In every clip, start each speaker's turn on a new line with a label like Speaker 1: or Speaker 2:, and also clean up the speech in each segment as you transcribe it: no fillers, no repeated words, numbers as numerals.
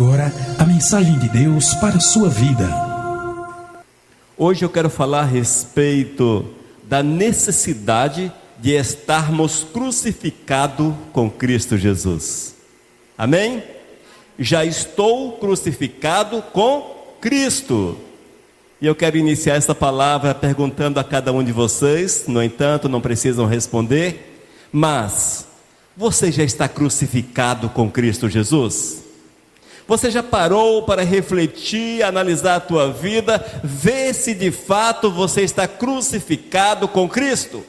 Speaker 1: agora a mensagem de Deus para a sua vida.
Speaker 2: Hoje eu quero falar a respeito da necessidade de estarmos crucificados com Cristo Jesus. Amém? Já estou crucificado com Cristo. E eu quero iniciar essa palavra perguntando a cada um de vocês, no entanto, não precisam responder, mas você já está crucificado com Cristo Jesus? Você já parou para refletir, analisar a tua vida, ver se de fato você está crucificado com Cristo?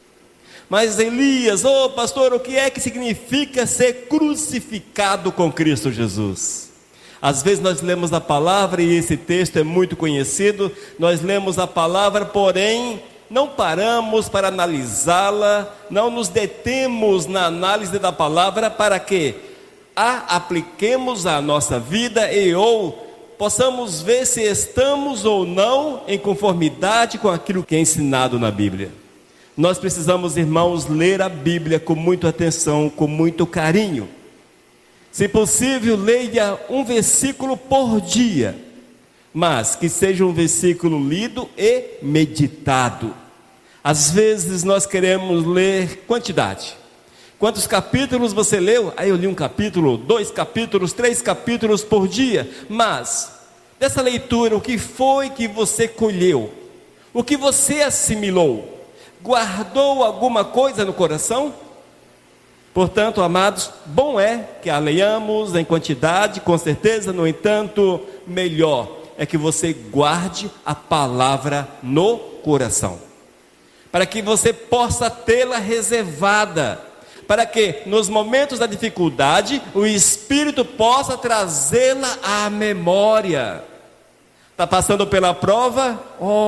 Speaker 2: Mas Elias, pastor, o que é que significa ser crucificado com Cristo Jesus? Às vezes nós lemos a palavra e esse texto é muito conhecido, nós lemos a palavra, porém não paramos para analisá-la, não nos detemos na análise da palavra para que a apliquemos à nossa vida ou possamos ver se estamos ou não em conformidade com aquilo que é ensinado na Bíblia. Nós precisamos, irmãos, ler a Bíblia com muita atenção, com muito carinho. Se possível, leia um versículo por dia, mas que seja um versículo lido e meditado. Às vezes nós queremos ler quantidade. Quantos capítulos você leu? Eu li um capítulo, 2 capítulos, 3 capítulos por dia. Mas, dessa leitura, o que foi que você colheu? O que você assimilou? Guardou alguma coisa no coração? Portanto, amados, bom é que a leiamos em quantidade, com certeza, no entanto, melhor é que você guarde a palavra no coração, para que você possa tê-la reservada, para que nos momentos da dificuldade, o Espírito possa trazê-la à memória. Está passando pela prova?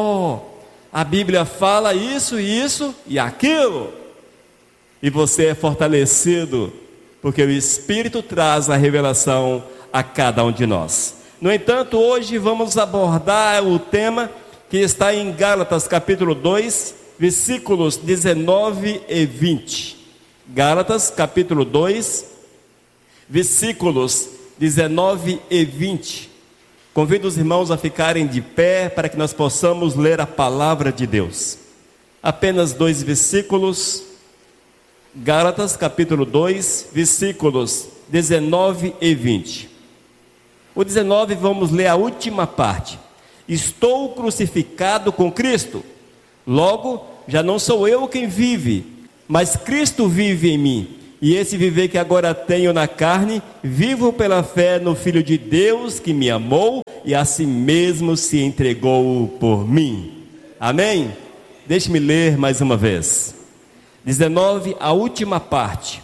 Speaker 2: A Bíblia fala isso e aquilo. E você é fortalecido, porque o Espírito traz a revelação a cada um de nós. No entanto, hoje vamos abordar o tema que está em Gálatas capítulo 2, versículos 19 e 20. Gálatas capítulo 2, versículos 19 e 20. Convido os irmãos a ficarem de pé para que nós possamos ler a palavra de Deus. Apenas 2 versículos. Gálatas capítulo 2, versículos 19 e 20. O 19 vamos ler a última parte. Estou crucificado com Cristo, logo já não sou eu quem vive, mas Cristo vive em mim. E esse viver que agora tenho na carne, vivo pela fé no Filho de Deus que me amou e a si mesmo se entregou por mim. Amém? Deixe-me ler mais uma vez. 19, a última parte.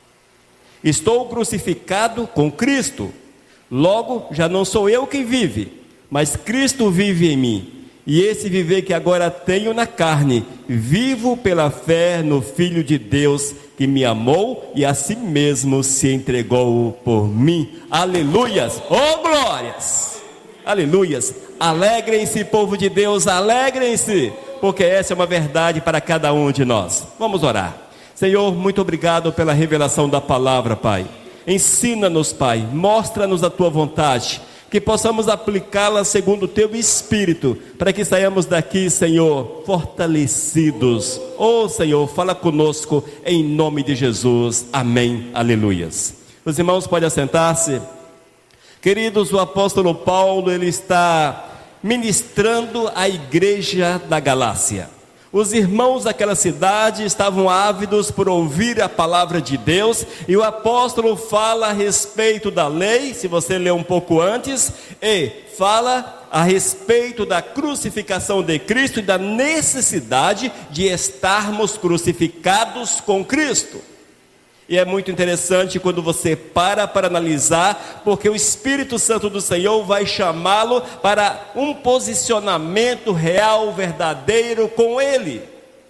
Speaker 2: Estou crucificado com Cristo, logo já não sou eu quem vive, mas Cristo vive em mim. E esse viver que agora tenho na carne, vivo pela fé no Filho de Deus que me amou e a si mesmo se entregou por mim. Aleluias! Glórias! Aleluias! Alegrem-se, povo de Deus, alegrem-se, porque essa é uma verdade para cada um de nós. Vamos orar. Senhor, muito obrigado pela revelação da palavra, Pai. Ensina-nos, Pai, mostra-nos a tua vontade, que possamos aplicá-la segundo o teu Espírito, para que saiamos daqui, Senhor, fortalecidos. Senhor, fala conosco em nome de Jesus. Amém. Aleluias. Os irmãos podem assentar-se. Queridos, o apóstolo Paulo, ele está ministrando à igreja da Galácia. Os irmãos daquela cidade estavam ávidos por ouvir a palavra de Deus, e o apóstolo fala a respeito da lei, se você ler um pouco antes, e fala a respeito da crucificação de Cristo e da necessidade de estarmos crucificados com Cristo. E é muito interessante quando você para analisar, porque o Espírito Santo do Senhor vai chamá-lo para um posicionamento real, verdadeiro com Ele.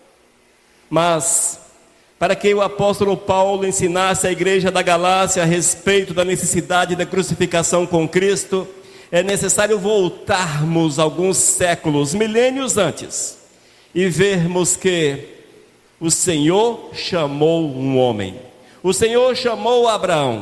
Speaker 2: Mas, para que o apóstolo Paulo ensinasse à igreja da Galácia a respeito da necessidade da crucificação com Cristo, é necessário voltarmos alguns séculos, milênios antes, e vermos que o Senhor chamou um homem. O Senhor chamou Abraão,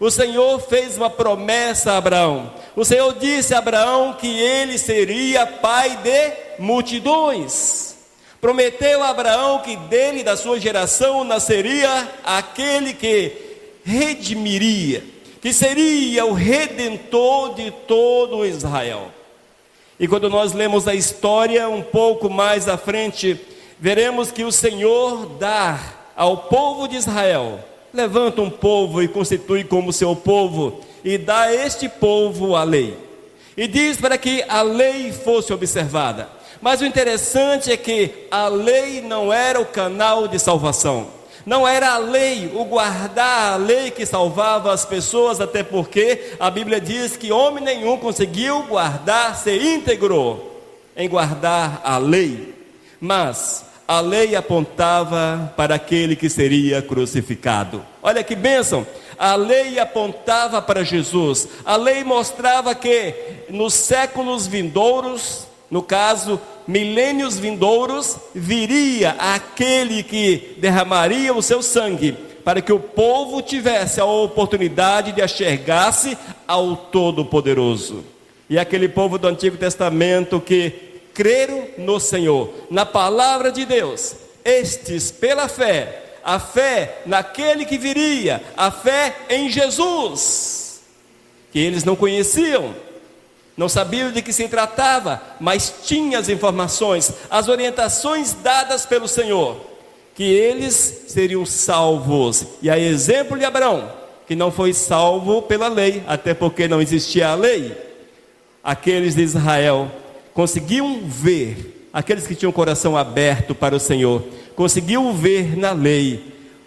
Speaker 2: O Senhor fez uma promessa a Abraão. O Senhor disse a Abraão que ele seria pai de multidões. Prometeu a Abraão que dele e da sua geração nasceria aquele que redimiria, que seria o redentor de todo Israel. E quando nós lemos a história um pouco mais à frente, veremos que o Senhor dá ao povo de Israel, levanta um povo e constitui como seu povo, e dá a este povo a lei, e diz para que a lei fosse observada. Mas o interessante é que a lei não era o canal de salvação, não era a lei, o guardar a lei que salvava as pessoas, até porque a Bíblia diz que homem nenhum conseguiu guardar-se íntegro em guardar a lei, mas a lei apontava para aquele que seria crucificado. Olha que bênção! A lei apontava para Jesus. A lei mostrava que nos séculos vindouros, no caso, milênios vindouros, viria aquele que derramaria o seu sangue, para que o povo tivesse a oportunidade de achegar-se ao Todo-Poderoso. E aquele povo do Antigo Testamento que creram no Senhor, na palavra de Deus, estes pela fé, a fé naquele que viria, a fé em Jesus, que eles não conheciam, não sabiam de que se tratava, mas tinham as informações, as orientações dadas pelo Senhor, que eles seriam salvos. E a exemplo de Abraão, que não foi salvo pela lei, até porque não existia a lei, aqueles de Israel conseguiam ver, aqueles que tinham o coração aberto para o Senhor, conseguiam ver na lei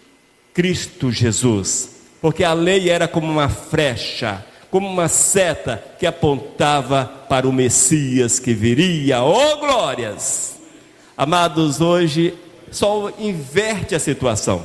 Speaker 2: Cristo Jesus, porque a lei era como uma flecha, como uma seta que apontava para o Messias que viria. Oh glórias! Amados, hoje só inverte a situação.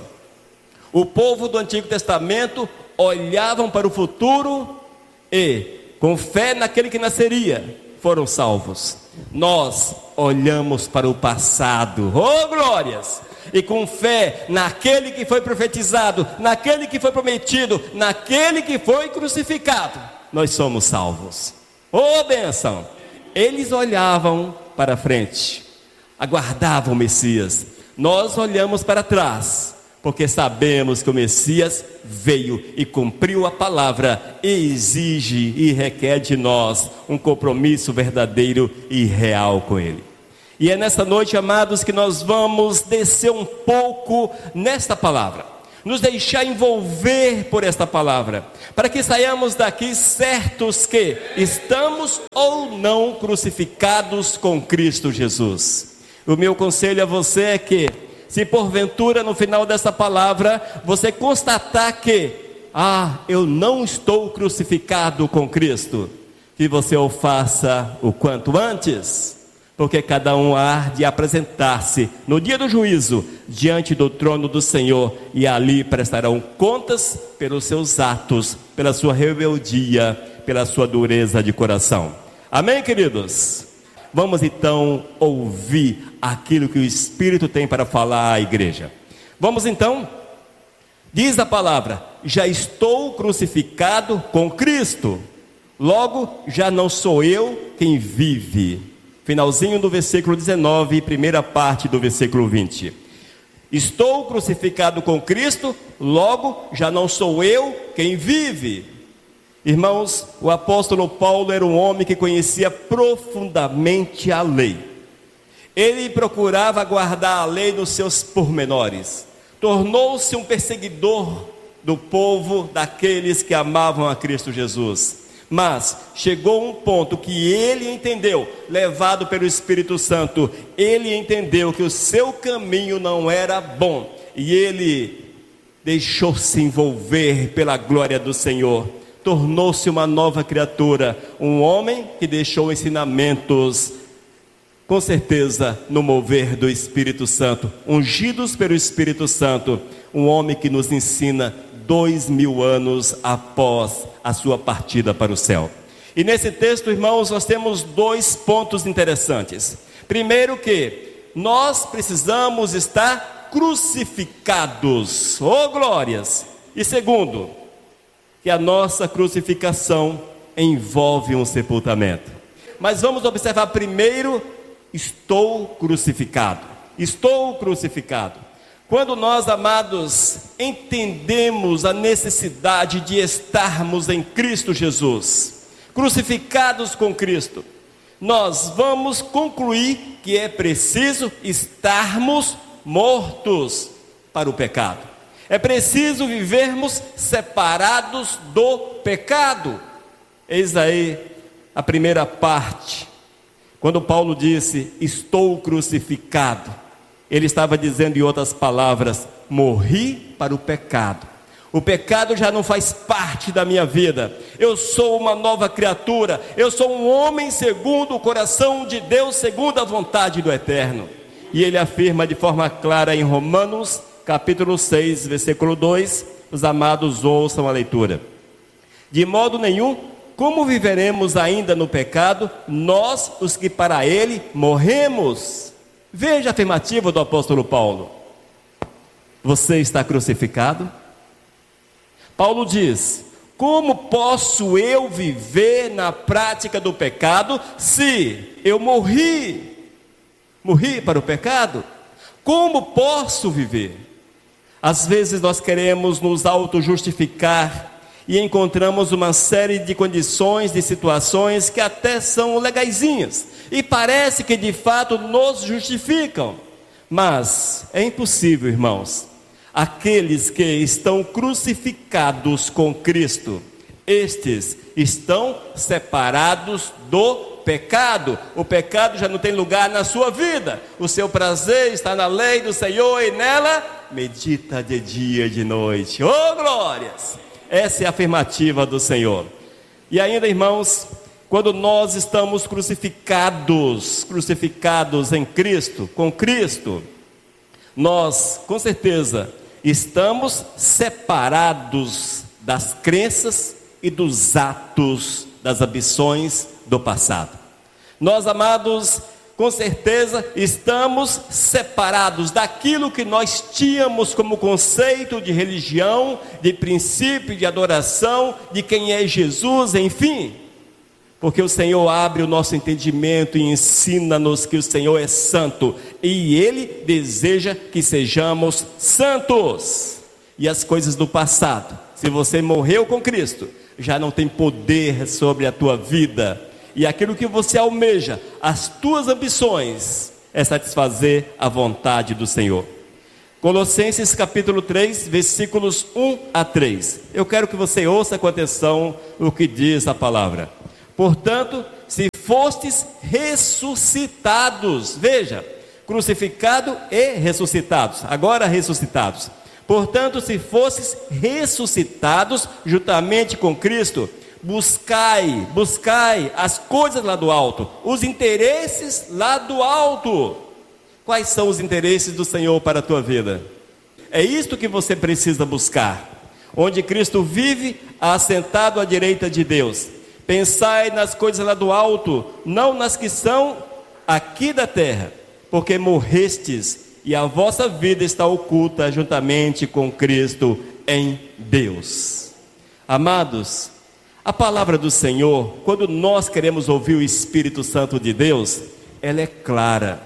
Speaker 2: O povo do Antigo Testamento olhavam para o futuro e, com fé naquele que nasceria, foram salvos. Nós olhamos para o passado, oh glórias, e com fé naquele que foi profetizado, naquele que foi prometido, naquele que foi crucificado, nós somos salvos. Oh bênção! Eles olhavam para frente, aguardavam o Messias. Nós olhamos para trás, porque sabemos que o Messias veio e cumpriu a palavra, e exige e requer de nós um compromisso verdadeiro e real com Ele. E é nessa noite, amados, que nós vamos descer um pouco nesta palavra, nos deixar envolver por esta palavra, para que saiamos daqui certos que estamos ou não crucificados com Cristo Jesus. O meu conselho a você é que, se porventura no final dessa palavra você constatar que eu não estou crucificado com Cristo, que você o faça o quanto antes, porque cada um há de apresentar-se no dia do juízo diante do trono do Senhor, e ali prestarão contas pelos seus atos, pela sua rebeldia, pela sua dureza de coração. Amém, queridos? Vamos então ouvir aquilo que o Espírito tem para falar à igreja. Vamos então, diz a palavra: já estou crucificado com Cristo, logo já não sou eu quem vive. Finalzinho do versículo 19 e primeira parte do versículo 20. Estou crucificado com Cristo, logo já não sou eu quem vive. Irmãos, o apóstolo Paulo era um homem que conhecia profundamente a lei. Ele procurava guardar a lei nos seus pormenores. Tornou-se um perseguidor do povo, daqueles que amavam a Cristo Jesus. Mas chegou um ponto que ele entendeu, levado pelo Espírito Santo, ele entendeu que o seu caminho não era bom, e ele deixou-se envolver pela glória do Senhor. Tornou-se uma nova criatura, um homem que deixou ensinamentos, com certeza no mover do Espírito Santo, ungidos pelo Espírito Santo, um homem que nos ensina 2000 anos após a sua partida para o céu. E nesse texto, irmãos, nós temos 2 pontos interessantes. Primeiro, que nós precisamos estar crucificados, oh glórias. E segundo, que a nossa crucificação envolve um sepultamento. Mas vamos observar primeiro, estou crucificado. Estou crucificado. Quando nós, amados, entendemos a necessidade de estarmos em Cristo Jesus, crucificados com Cristo, nós vamos concluir que é preciso estarmos mortos para o pecado. É preciso vivermos separados do pecado. Eis aí a primeira parte. Quando Paulo disse, estou crucificado, ele estava dizendo em outras palavras, morri para o pecado. O pecado já não faz parte da minha vida. Eu sou uma nova criatura. Eu sou um homem segundo o coração de Deus, segundo a vontade do Eterno. E ele afirma de forma clara em Romanos, capítulo 6, versículo 2. Os amados ouçam a leitura. De modo nenhum, como viveremos ainda no pecado, nós, os que para ele morremos? Veja a afirmativa do apóstolo Paulo. Você está crucificado? Paulo diz, como posso eu viver na prática do pecado se eu morri para o pecado? Como posso viver? Às vezes nós queremos nos auto-justificar e encontramos uma série de condições, de situações que até são legaizinhas e parece que de fato nos justificam, mas é impossível, irmãos. Aqueles que estão crucificados com Cristo, estes estão separados do pecado. O pecado já não tem lugar na sua vida. O seu prazer está na lei do Senhor e nela medita de dia e de noite. Oh, glórias! Essa é a afirmativa do Senhor. E ainda, irmãos, quando nós estamos crucificados em Cristo, com Cristo, nós, com certeza, estamos separados das crenças e dos atos, das ambições do passado. Nós, amados, com certeza estamos separados daquilo que nós tínhamos como conceito de religião, de princípio, de adoração, de quem é Jesus, enfim. Porque o Senhor abre o nosso entendimento e ensina-nos que o Senhor é santo. E Ele deseja que sejamos santos. E as coisas do passado, se você morreu com Cristo, já não tem poder sobre a tua vida. E aquilo que você almeja, as tuas ambições, é satisfazer a vontade do Senhor. Colossenses capítulo 3, versículos 1 a 3. Eu quero que você ouça com atenção o que diz a palavra. Portanto, se fostes ressuscitados, veja, crucificado e ressuscitados, agora ressuscitados. Portanto, se fostes ressuscitados juntamente com Cristo, buscai as coisas lá do alto, os interesses lá do alto. Quais são os interesses do Senhor para a tua vida? É isto que você precisa buscar. Onde Cristo vive, assentado à direita de Deus. Pensai nas coisas lá do alto, não nas que são aqui da terra, porque morrestes e a vossa vida está oculta juntamente com Cristo em Deus. Amados, a palavra do Senhor, quando nós queremos ouvir o Espírito Santo de Deus, ela é clara.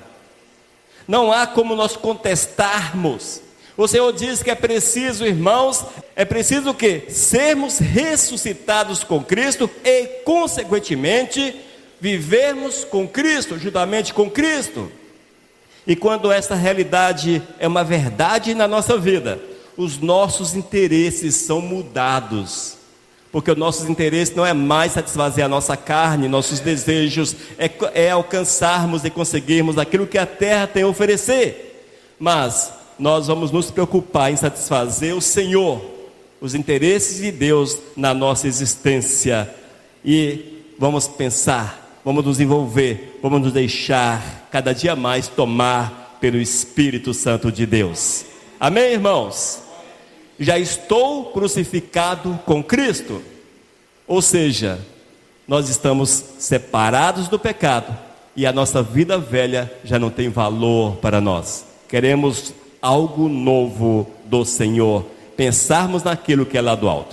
Speaker 2: Não há como nós contestarmos. O Senhor diz que é preciso, irmãos, é preciso o quê? Sermos ressuscitados com Cristo e, consequentemente, vivermos com Cristo, juntamente com Cristo. E quando essa realidade é uma verdade na nossa vida, os nossos interesses são mudados. Porque os nossos interesses não é mais satisfazer a nossa carne, nossos desejos, é alcançarmos e conseguirmos aquilo que a terra tem a oferecer. Mas nós vamos nos preocupar em satisfazer o Senhor, os interesses de Deus na nossa existência. E vamos pensar, vamos nos envolver, vamos nos deixar cada dia mais tomar pelo Espírito Santo de Deus. Amém, irmãos? Já estou crucificado com Cristo. Ou seja, nós estamos separados do pecado e a nossa vida velha já não tem valor para nós. Queremos algo novo do Senhor, pensarmos naquilo que é lá do alto.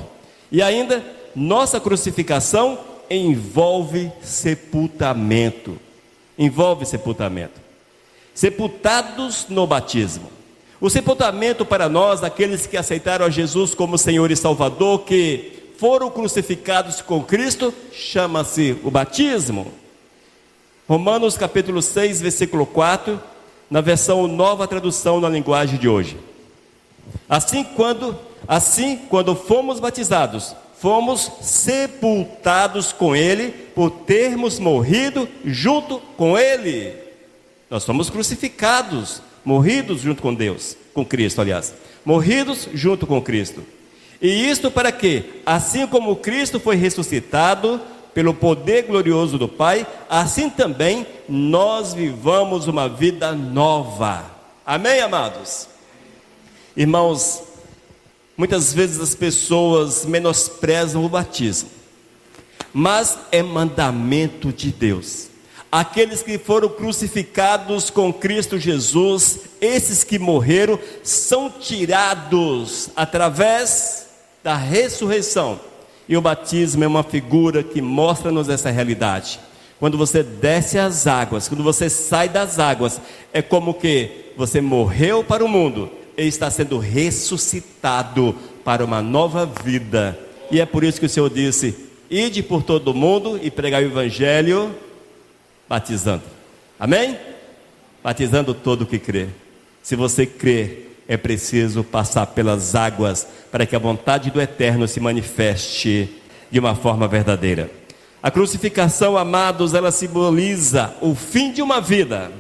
Speaker 2: E ainda, nossa crucificação envolve sepultamento. Envolve sepultamento. Sepultados no batismo. O sepultamento para nós, aqueles que aceitaram a Jesus como Senhor e Salvador, que foram crucificados com Cristo, chama-se o batismo. Romanos capítulo 6, versículo 4, na versão Nova Tradução na linguagem de hoje. Assim, quando fomos batizados, fomos sepultados com Ele, por termos morrido junto com Ele. Nós fomos crucificados, morridos junto com Deus, com Cristo, aliás. Morridos junto com Cristo. E isto para que, assim como Cristo foi ressuscitado pelo poder glorioso do Pai, assim também nós vivamos uma vida nova. Amém, amados? Irmãos, muitas vezes as pessoas menosprezam o batismo, mas é mandamento de Deus. Aqueles que foram crucificados com Cristo Jesus, esses que morreram, são tirados através da ressurreição. E o batismo é uma figura que mostra-nos essa realidade. Quando você desce as águas, quando você sai das águas, é como que você morreu para o mundo e está sendo ressuscitado para uma nova vida. E é por isso que o Senhor disse: ide por todo o mundo e pregai o evangelho, batizando. Amém? Batizando todo o que crê. Se você crê, é preciso passar pelas águas para que a vontade do Eterno se manifeste de uma forma verdadeira. A crucificação, amados, ela simboliza o fim de uma vida.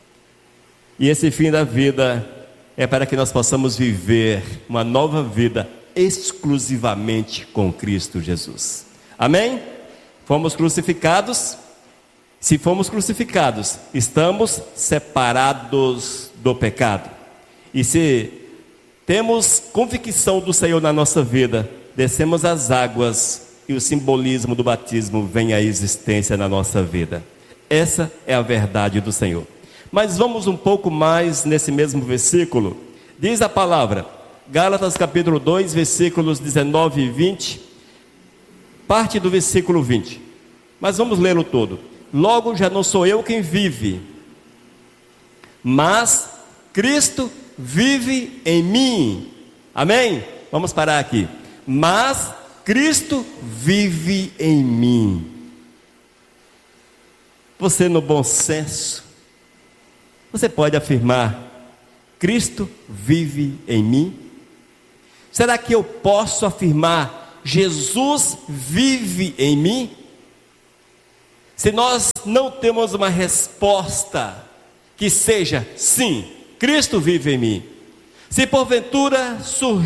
Speaker 2: E esse fim da vida é para que nós possamos viver uma nova vida exclusivamente com Cristo Jesus. Amém? Fomos crucificados. Se fomos crucificados, estamos separados do pecado. E se temos convicção do Senhor na nossa vida, descemos as águas e o simbolismo do batismo vem à existência na nossa vida. Essa é a verdade do Senhor. Mas vamos um pouco mais nesse mesmo versículo. Diz a palavra, Gálatas capítulo 2, versículos 19 e 20, parte do versículo 20. Mas vamos lê-lo todo. Logo já não sou eu quem vive, mas Cristo vive em mim. Amém? Vamos parar aqui. Mas Cristo vive em mim. Você, no bom senso, você pode afirmar: Cristo vive em mim? Será que eu posso afirmar: Jesus vive em mim? Se nós não temos uma resposta que seja sim, Cristo vive em mim. Se porventura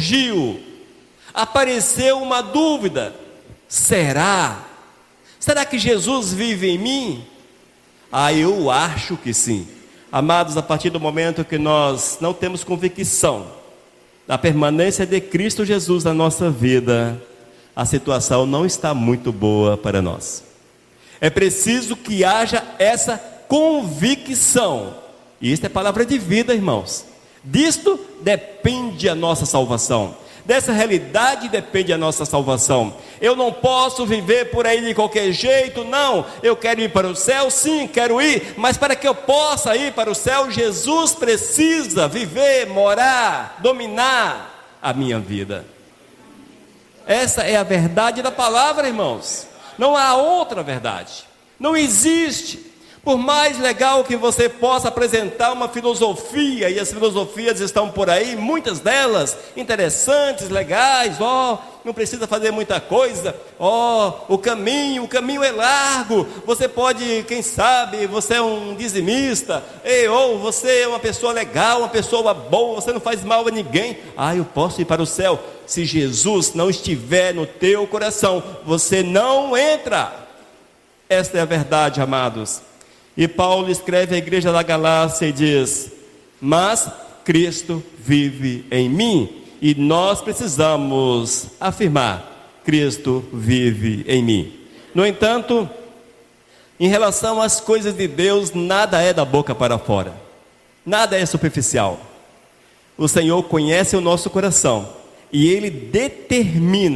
Speaker 2: apareceu uma dúvida: será que Jesus vive em mim? Eu acho que sim. Amados, a partir do momento que nós não temos convicção da permanência de Cristo Jesus na nossa vida, a situação não está muito boa para nós. É preciso que haja essa convicção. E isto é palavra de vida, irmãos. Disto depende a nossa salvação. Dessa realidade depende a nossa salvação. Eu não posso viver por aí de qualquer jeito, não. Eu quero ir para o céu, sim, quero ir. Mas para que eu possa ir para o céu, Jesus precisa viver, morar, dominar a minha vida. Essa é a verdade da palavra, irmãos. Não há outra verdade. Não existe. Por mais legal que você possa apresentar uma filosofia, e as filosofias estão por aí, muitas delas interessantes, legais, não precisa fazer muita coisa, o caminho é largo, você pode, quem sabe, você é um dizimista, ou você é uma pessoa legal, uma pessoa boa, você não faz mal a ninguém, eu posso ir para o céu. Se Jesus não estiver no teu coração, você não entra. Esta é a verdade, amados. E Paulo escreve à igreja da Galácia e diz: mas Cristo vive em mim. E nós precisamos afirmar: Cristo vive em mim. No entanto, em relação às coisas de Deus, nada é da boca para fora, nada é superficial. O Senhor conhece o nosso coração e Ele determina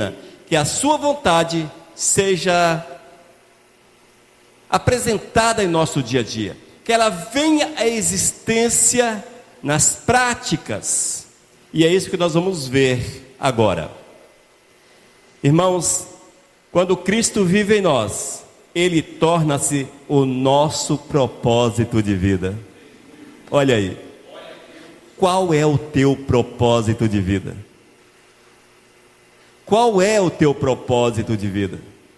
Speaker 2: que a sua vontade seja apresentada em nosso dia a dia, que ela venha à existência nas práticas, e é isso que nós vamos ver agora. Irmãos, quando Cristo vive em nós, Ele torna-se o nosso propósito de vida. Olha aí, qual é o teu propósito de vida? Qual é o teu propósito de vida?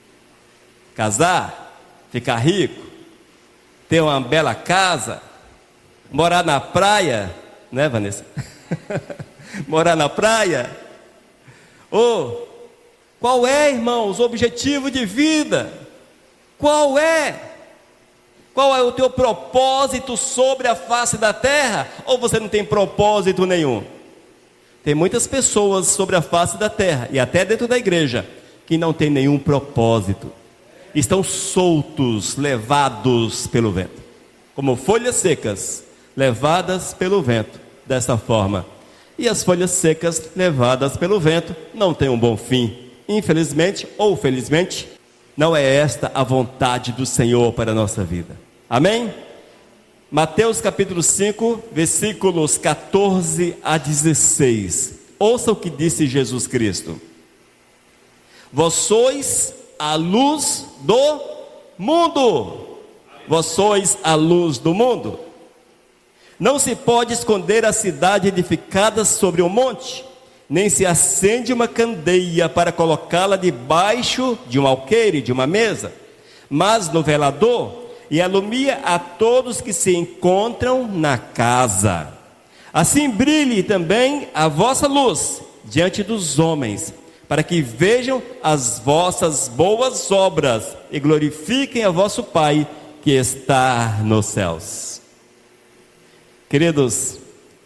Speaker 2: Casar? Ficar rico? Ter uma bela casa? Morar na praia? Né, Vanessa? Morar na praia? Ou qual é, irmãos, o objetivo de vida? Qual é? Qual é o teu propósito sobre a face da terra? Ou você não tem propósito nenhum? Tem muitas pessoas sobre a face da terra, e até dentro da igreja, que não tem nenhum propósito. Estão soltos, levados pelo vento, como folhas secas, levadas pelo vento, dessa forma. E as folhas secas, levadas pelo vento, não têm um bom fim. Infelizmente ou felizmente, não é esta a vontade do Senhor para a nossa vida. Amém? Mateus capítulo 5, versículos 14 a 16. Ouça o que disse Jesus Cristo: Vós sois a luz do mundo. Vós sois a luz do mundo. Não se pode esconder a cidade edificada sobre um monte, nem se acende uma candeia para colocá-la debaixo de um alqueire, de uma mesa, mas no velador, e alumia a todos que se encontram na casa. Assim brilhe também a vossa luz diante dos homens, para que vejam as vossas boas obras e glorifiquem a vosso Pai que está nos céus. Queridos,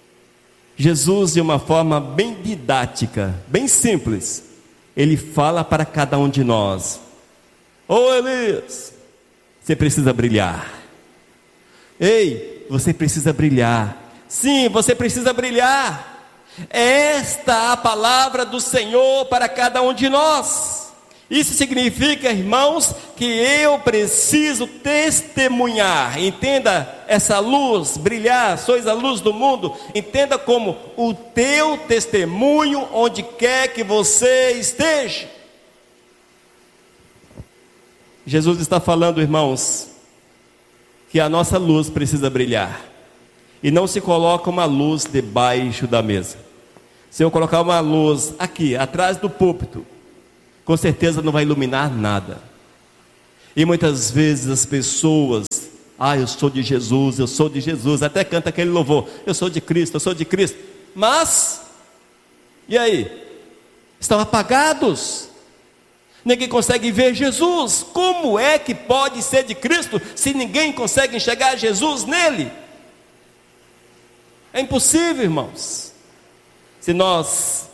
Speaker 2: Jesus, de uma forma bem didática, bem simples, Ele fala para cada um de nós: Ô Elias, você precisa brilhar. Ei, você precisa brilhar. Sim, você precisa brilhar. Esta a palavra do Senhor para cada um de nós. Isso significa, irmãos, que eu preciso testemunhar. Entenda essa luz, brilhar, sois a luz do mundo. Entenda como o teu testemunho onde quer que você esteja. Jesus está falando, irmãos, que a nossa luz precisa brilhar. E não se coloca uma luz debaixo da mesa. Se eu colocar uma luz aqui, atrás do púlpito, com certeza não vai iluminar nada. E muitas vezes as pessoas: eu sou de Jesus, eu sou de Jesus. Até canta aquele louvor: eu sou de Cristo, eu sou de Cristo. Mas, e aí? Estão apagados. Ninguém consegue ver Jesus. Como é que pode ser de Cristo se ninguém consegue enxergar Jesus nele? É impossível, irmãos. Se nós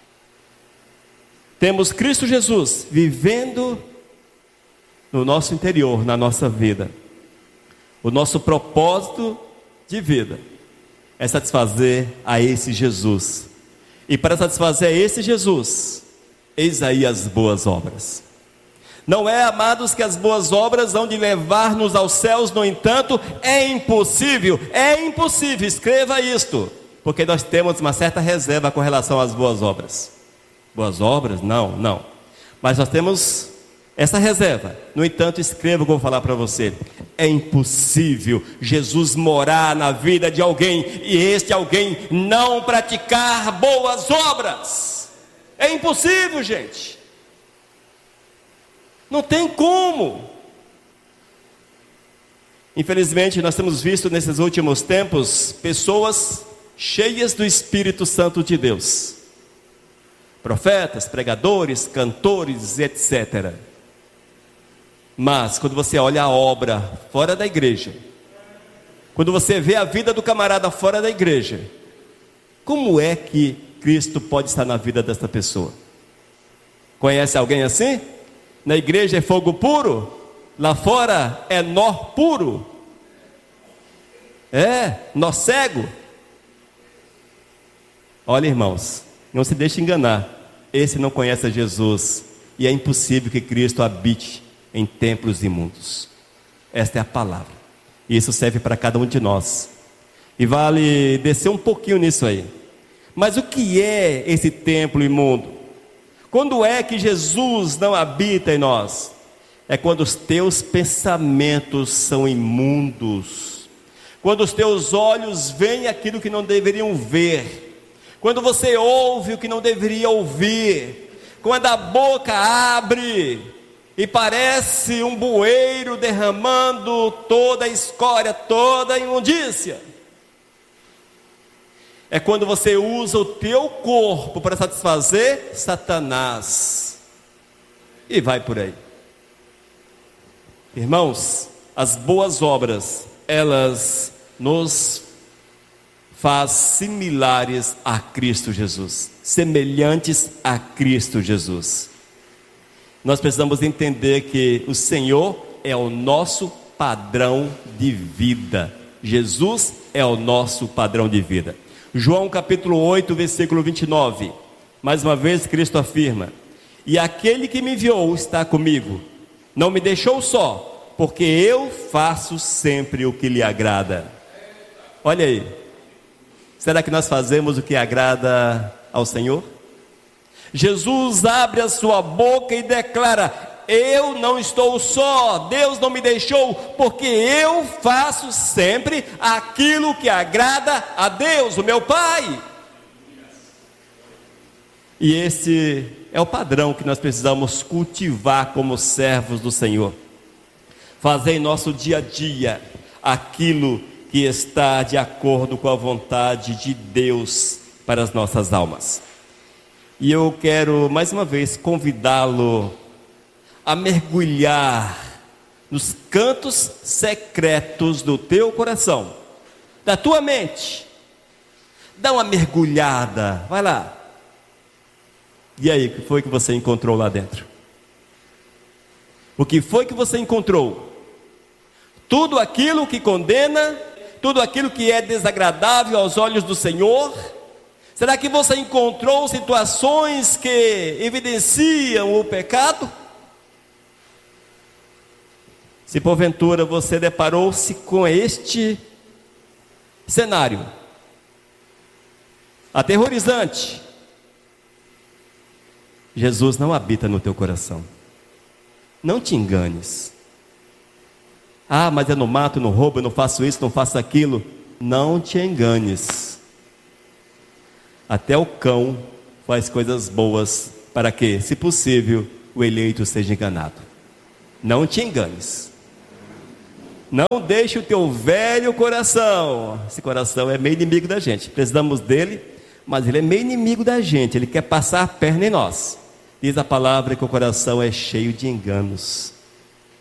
Speaker 2: temos Cristo Jesus vivendo no nosso interior, na nossa vida, o nosso propósito de vida é satisfazer a esse Jesus. E para satisfazer a esse Jesus, eis aí as boas obras. Não é, amados, que as boas obras vão de levar-nos aos céus. No entanto, é impossível, escreva isto, porque nós temos uma certa reserva com relação às boas obras. Boas obras? Não. Mas nós temos essa reserva. No entanto, escreva o que eu vou falar para você. É impossível Jesus morar na vida de alguém e este alguém não praticar boas obras. É impossível, gente. Não tem como. Infelizmente, nós temos visto nesses últimos tempos pessoas cheias do Espírito Santo de Deus, profetas, pregadores, cantores, etc. Mas quando você olha a obra fora da igreja, quando você vê a vida do camarada fora da igreja, como é que Cristo pode estar na vida dessa pessoa? Conhece alguém assim? Na igreja é fogo puro, lá fora é nó puro. Nó cego. Olha, irmãos, não se deixe enganar. Esse não conhece a Jesus. e é impossível que Cristo habite em templos imundos. Esta é a palavra, e isso serve para cada um de nós, e vale descer um pouquinho nisso aí. Mas o que é esse templo imundo? Quando é que Jesus não habita em nós? É quando os teus pensamentos são imundos, quando os teus olhos veem aquilo que não deveriam ver, quando você ouve o que não deveria ouvir, quando a boca abre e parece um bueiro derramando toda a escória, toda a imundícia. É quando você usa o teu corpo para satisfazer Satanás, e vai por aí. Irmãos, as boas obras, elas nos faz similares a Cristo Jesus, semelhantes a Cristo Jesus. Nós precisamos entender que o Senhor é o nosso padrão de vida. Jesus é o nosso padrão de vida. João capítulo 8, versículo 29. Mais uma vez Cristo afirma: e aquele que me enviou está comigo, não me deixou só, porque eu faço sempre o que lhe agrada. Olha aí, será que nós fazemos o que agrada ao Senhor? Jesus abre a sua boca e declara: eu não estou só, Deus não me deixou, porque eu faço sempre aquilo que agrada a Deus, o meu Pai. E esse é o padrão que nós precisamos cultivar como servos do Senhor. Fazer em nosso dia a dia aquilo que está de acordo com a vontade de Deus para as nossas almas. E eu quero mais uma vez convidá-lo a mergulhar nos cantos secretos do teu coração, da tua mente. Dá uma mergulhada, vai lá. E aí, o que foi que você encontrou lá dentro? O que foi que você encontrou? Tudo aquilo que condena, tudo aquilo que é desagradável aos olhos do Senhor? Será que você encontrou situações que evidenciam o pecado? Se porventura você deparou-se com este cenário aterrorizante, Jesus não habita no teu coração. Não te enganes. Ah, mas eu não mato, não roubo, eu não faço isso, não faço aquilo. Não te enganes. Até o cão faz coisas boas para que, se possível, o eleito seja enganado. Não te enganes. Não deixe o teu velho coração. Esse coração é meio inimigo da gente. Precisamos dele, mas ele é meio inimigo da gente. Ele quer passar a perna em nós. Diz a palavra que o coração é cheio de enganos.